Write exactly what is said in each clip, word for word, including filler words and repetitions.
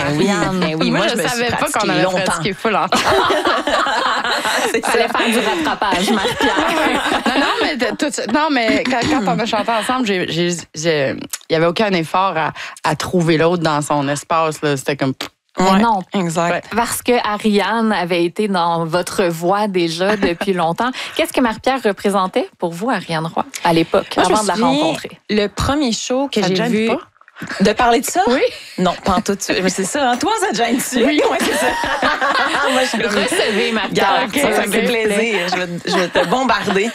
Ariane. Ben oui, moi, moi, je je ne savais pas qu'on avait longtemps. pratiqué full ensemble. Il fallait faire du rattrapage, Marie-Pierre. non, non, mais, tout, non, mais quand, quand on a chanté ensemble, j'ai, j'ai, j'ai, il n'y avait aucun effort à, à trouver l'autre dans son espace. Là. C'était comme... Mais Ouais, non, exact. parce que Ariane avait été dans votre voix déjà depuis longtemps. Qu'est-ce que Marie-Pierre représentait pour vous, Ariane Roy, à l'époque, Moi, je avant me de la souviens, rencontrer? Le premier show que Ça te j'ai gêne vu... pas? De parler de ça? Oui. Non, pas en tout. Mais c'est ça, hein? Toi, ça te gêne-tu? Oui, ouais, c'est ça. Moi, je suis comme... Recevez Marie-Pierre. Regarde, ça, ça me fait plaisir. Je vais, je vais te bombarder.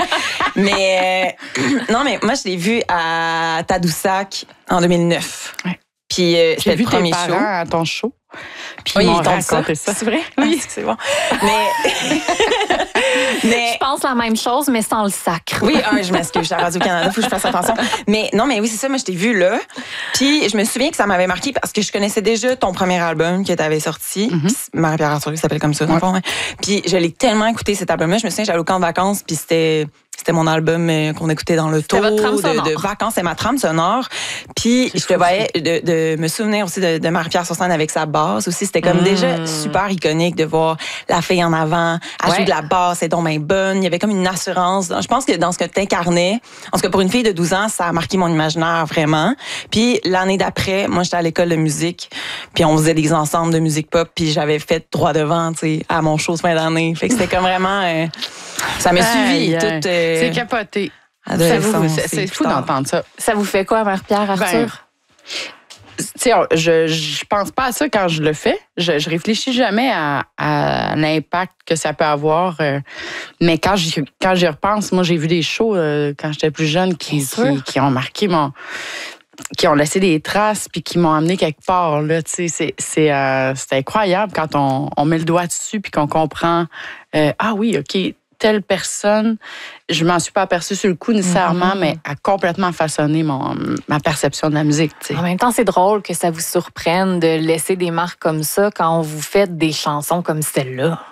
Mais euh, non, mais moi, je l'ai vu à Tadoussac en deux mille neuf. Ouais. Puis euh, J'ai c'était vu le premier tes show. parents à ton show. Puis Oui, ils m'ont ils t'ont dit raconté ça. C'est vrai? Oui. Ah, c'est bon. Mais... mais... Je pense la même chose, mais sans le sacre. Oui, ah, je m'excuse, je suis à Radio-Canada, il faut que je fasse attention. Mais non, mais oui, c'est ça, moi, je t'ai vu là. Puis je me souviens que ça m'avait marqué parce que je connaissais déjà ton premier album que tu avais sorti. Mm-hmm. Marie-Pierre Arthur, qui s'appelle comme ça, dans le fond. Hein. Puis je l'ai tellement écouté, cet album-là. Je me souviens, j'allais au camp de vacances, puis c'était... C'était mon album euh, qu'on écoutait dans le taux votre trame sonore. de, de vacances. C'est ma trame sonore. Puis je te voyais de, de me souvenir aussi de, de Marie-Pierre sur scène avec sa basse aussi. C'était comme Mm. déjà super iconique de voir la fille en avant, elle Ouais. joue de la basse, elle est donc bien bonne. Il y avait comme une assurance. Je pense que dans ce que tu incarnais, en tout cas pour une fille de douze ans, ça a marqué mon imaginaire vraiment. Puis l'année d'après, moi j'étais à l'école de musique, puis on faisait des ensembles de musique pop, puis j'avais fait droit devant, tu sais, à mon show de fin d'année. Fait que c'était comme vraiment... Euh, ça m'a suivi Aïe, aïe. toute... euh, C'est capoté. Ça adolescence vous- c'est, et c'est plus fou tard. d'entendre ça. Ça vous fait quoi, Marie-Pierre, Arthur? Ben, Tu sais, on- je, je pense pas à ça quand je le fais. Je, je réfléchis jamais à, à l'impact que ça peut avoir. euh, mais quand j'y, quand j'y repense, moi, j'ai vu des shows euh, quand j'étais plus jeune qui, Bien sûr. qui, qui ont marqué mon... qui ont laissé des traces puis qui m'ont amené quelque part. Là, tu sais, c'est, c'est, euh, c'est incroyable quand on, on met le doigt dessus puis qu'on comprend euh, ah oui, OK, telle personne, je m'en suis pas aperçue sur le coup nécessairement, Mhm. mais a complètement façonné mon, ma perception de la musique. Tu sais. En même temps, c'est drôle que ça vous surprenne de laisser des marques comme ça quand vous faites des chansons comme celle-là.